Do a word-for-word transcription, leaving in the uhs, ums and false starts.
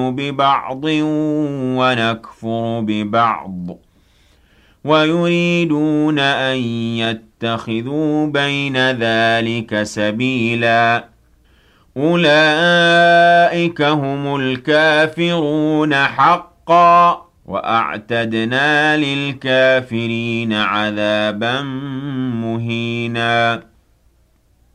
بِبَعْضٍ وَنَكْفُرُ بِبَعْضٍ وَيُرِيدُونَ أَن يَتَّخِذُوا بَيْنَ ذَلِكَ سَبِيلًا أُولَئِكَ هُمُ الْكَافِرُونَ حَقًّا وَأَعْتَدْنَا لِلْكَافِرِينَ عَذَابًا مُهِينًا